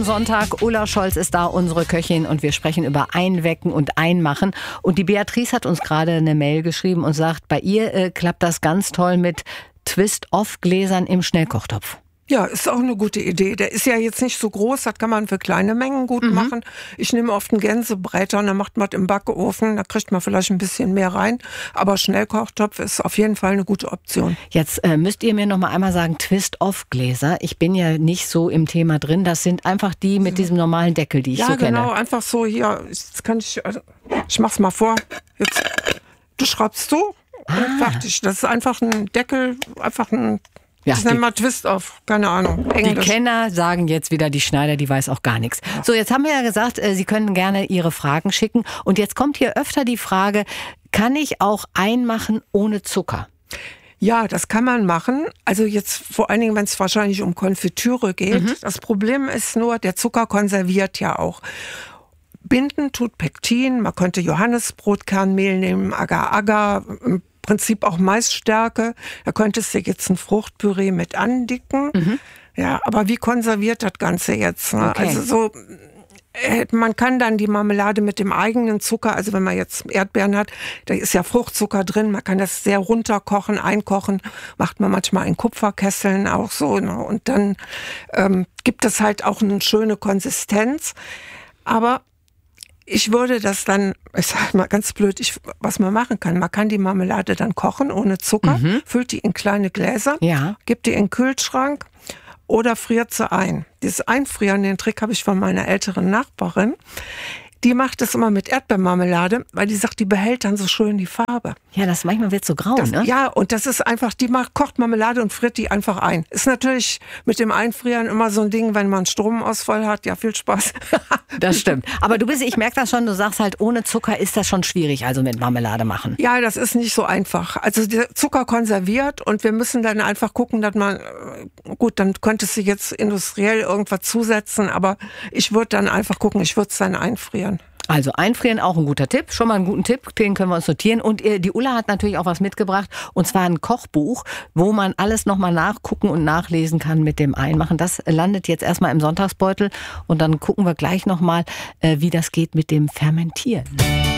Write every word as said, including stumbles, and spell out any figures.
Sonntag, Ulla Scholz ist da, unsere Köchin, und wir sprechen über Einwecken und Einmachen. Und die Beatrice hat uns gerade eine Mail geschrieben und sagt, bei ihr äh, klappt das ganz toll mit Twist-Off-Gläsern im Schnellkochtopf. Ja, ist auch eine gute Idee. Der ist ja jetzt nicht so groß, das kann man für kleine Mengen gut mhm. machen. Ich nehme oft einen Gänsebreiter und dann macht man im Backofen, da kriegt man vielleicht ein bisschen mehr rein. Aber Schnellkochtopf ist auf jeden Fall eine gute Option. Jetzt äh, müsst ihr mir noch mal einmal sagen, Twist-Off-Gläser. Ich bin ja nicht so im Thema drin. Das sind einfach die mit diesem normalen Deckel, die ich ja, so kenne. Ja, genau, einfach so hier. Jetzt kann ich, also, ich mach's mal vor. Jetzt, du schraubst so ah. und fertig. Das ist einfach ein Deckel, einfach ein Ja, das nennt man Twist-Off, keine Ahnung. Englisch. Die Kenner sagen jetzt wieder, die Schneider, die weiß auch gar nichts. So, jetzt haben wir ja gesagt, Sie können gerne Ihre Fragen schicken. Und jetzt kommt hier öfter die Frage, kann ich auch einmachen ohne Zucker? Ja, das kann man machen. Also jetzt vor allen Dingen, wenn es wahrscheinlich um Konfitüre geht. Mhm. Das Problem ist nur, der Zucker konserviert ja auch. Binden tut Pektin, man könnte Johannisbrotkernmehl nehmen, Agar-Agar, Prinzip auch Maisstärke. Da könntest du jetzt ein Fruchtpüree mit andicken. Mhm. Ja, aber wie konserviert das Ganze jetzt? Ne? Okay. Also so, man kann dann die Marmelade mit dem eigenen Zucker, also wenn man jetzt Erdbeeren hat, da ist ja Fruchtzucker drin, man kann das sehr runterkochen, einkochen, macht man manchmal in Kupferkesseln auch so. Ne? Und dann ähm, gibt es halt auch eine schöne Konsistenz. Aber ich würde das dann, ich sag mal ganz blöd, ich, was man machen kann, man kann die Marmelade dann kochen ohne Zucker, mhm. füllt die in kleine Gläser, ja. gibt die in den Kühlschrank oder friert sie ein. Dieses Einfrieren, den Trick habe ich von meiner älteren Nachbarin. Die macht das immer mit Erdbeermarmelade, weil die sagt, die behält dann so schön die Farbe. Ja, das manchmal wird so grau, das, ne? Ja, und das ist einfach, die macht, kocht Marmelade und friert die einfach ein. Ist natürlich mit dem Einfrieren immer so ein Ding, wenn man Stromausfall hat. Ja, viel Spaß. Das stimmt. Aber du bist, ich merke das schon, du sagst halt, ohne Zucker ist das schon schwierig, also mit Marmelade machen. Ja, das ist nicht so einfach. Also der Zucker konserviert und wir müssen dann einfach gucken, dass man, gut, dann könntest du jetzt industriell irgendwas zusetzen, aber ich würde dann einfach gucken, ich würde es dann einfrieren. Also einfrieren, auch ein guter Tipp. Schon mal einen guten Tipp, den können wir uns notieren. Und äh, die Ulla hat natürlich auch was mitgebracht, und zwar ein Kochbuch, wo man alles nochmal nachgucken und nachlesen kann mit dem Einmachen. Das landet jetzt erstmal im Sonntagsbeutel und dann gucken wir gleich nochmal, äh, wie das geht mit dem Fermentieren.